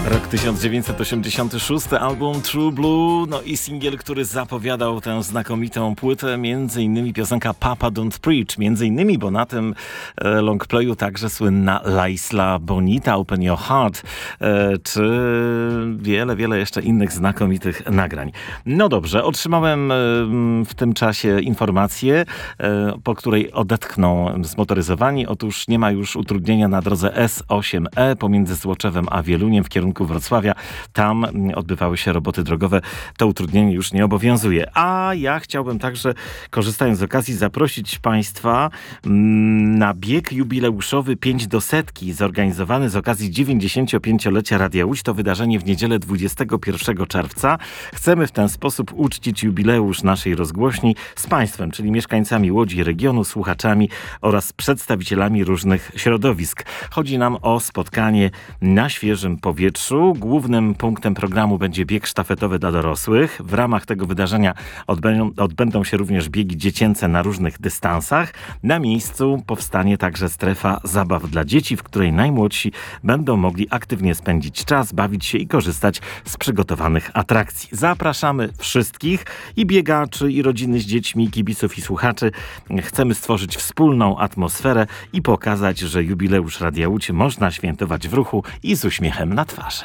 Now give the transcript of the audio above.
Rok 1986, album True Blue, no i singiel, który zapowiadał tę znakomitą płytę, między innymi piosenka Papa Don't Preach, między innymi, bo na tym longplayu także słynna La Isla Bonita, Open Your Heart, czy wiele jeszcze innych znakomitych nagrań. No dobrze, otrzymałem w tym czasie informację, po której odetchną zmotoryzowani. Otóż nie ma już utrudnienia na drodze S8E pomiędzy Złoczewem a Wieluniem w kierunku Wrocławia. Tam odbywały się roboty drogowe. To utrudnienie już nie obowiązuje. A ja chciałbym także, korzystając z okazji, zaprosić Państwa na bieg jubileuszowy 5 do setki, zorganizowany z okazji 95-lecia Radia Łódź. To wydarzenie w niedzielę 21 czerwca. Chcemy w ten sposób uczcić jubileusz naszej rozgłośni z Państwem, czyli mieszkańcami Łodzi, regionu, słuchaczami oraz przedstawicielami różnych środowisk. Chodzi nam o spotkanie na świeżym powietrzu. Głównym punktem programu będzie bieg sztafetowy dla dorosłych. W ramach tego wydarzenia odbędą się również biegi dziecięce na różnych dystansach. Na miejscu powstanie także strefa zabaw dla dzieci, w której najmłodsi będą mogli aktywnie spędzić czas, bawić się i korzystać z przygotowanych atrakcji. Zapraszamy wszystkich i biegaczy, i rodziny z dziećmi, i kibiców, i słuchaczy. Chcemy stworzyć wspólną atmosferę i pokazać, że jubileusz Radia Łódź można świętować w ruchu i z uśmiechem na twarzy.